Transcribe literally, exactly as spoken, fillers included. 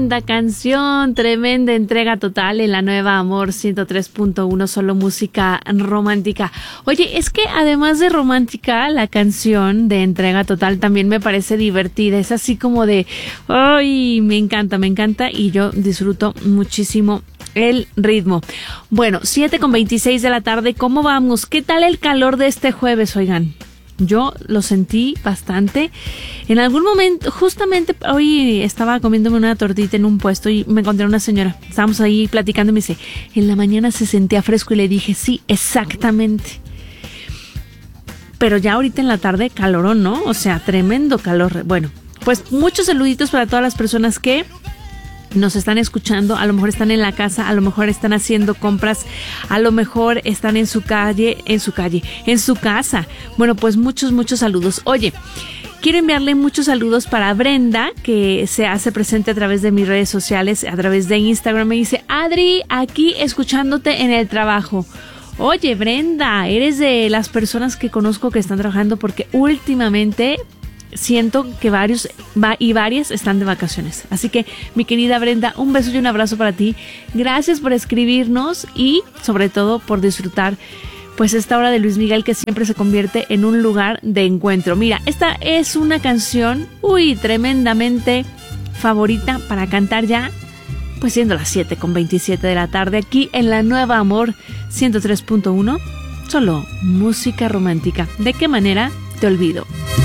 tremenda canción, tremenda entrega total en la nueva Amor ciento tres punto uno, solo música romántica. Oye, es que además de romántica, la canción de entrega total también me parece divertida. Es así como de, ay, me encanta, me encanta y yo disfruto muchísimo el ritmo. Bueno, siete con veintiséis de la tarde, ¿cómo vamos? ¿Qué tal el calor de este jueves, oigan? Yo lo sentí bastante. En algún momento, justamente hoy estaba comiéndome una tortita en un puesto y me encontré una señora. Estábamos ahí platicando y me dice, en la mañana se sentía fresco y le dije, sí, exactamente. Pero ya ahorita en la tarde, calorón, ¿no? O sea, tremendo calor. Bueno, pues muchos saluditos para todas las personas que nos están escuchando, a lo mejor están en la casa, a lo mejor están haciendo compras, a lo mejor están en su calle, en su calle, en su casa. Bueno, pues muchos, muchos saludos. Oye, quiero enviarle muchos saludos para Brenda, que se hace presente a través de mis redes sociales, a través de Instagram. Me dice, Adri, aquí escuchándote en el trabajo. Oye, Brenda, eres de las personas que conozco que están trabajando porque últimamente siento que varios va, y varias están de vacaciones. Así que, mi querida Brenda, un beso y un abrazo para ti. Gracias por escribirnos y, sobre todo, por disfrutar pues esta hora de Luis Miguel, que siempre se convierte en un lugar de encuentro. Mira, esta es una canción, uy, tremendamente favorita para cantar ya, pues siendo las siete con veintisiete de la tarde, aquí en la nueva Amor ciento tres punto uno, solo música romántica. ¿De qué manera te olvido?